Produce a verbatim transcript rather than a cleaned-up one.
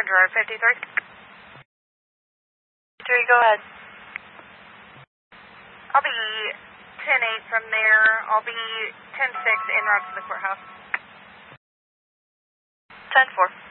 Gerard fifty-three. Three, go ahead. I'll be ten eight from there. I'll be ten six en route to the courthouse. ten four.